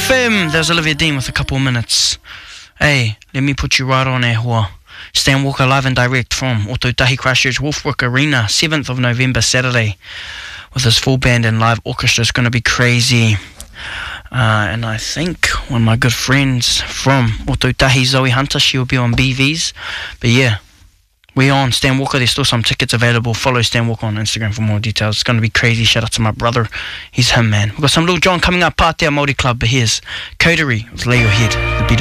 FM. There's Olivia Dean with a couple of minutes. Hey, let me put you right on air, hoa. Stan Walker live and direct from Otautahi Christchurch Wolfbrook Arena, 7th of November, Saturday, with his full band and live orchestra. It's going to be crazy. And I think one of my good friends from Otautahi, Zoe Hunter, she'll be on BVs. But yeah, we're on Stan Walker. There's still some tickets available. Follow Stan Walker on Instagram for more details. It's going to be crazy. Shout out to my brother. He's him, man. We've got some Little John coming up, Pātea Māori Club. But here's Coterie with Lay Your Head, the beat.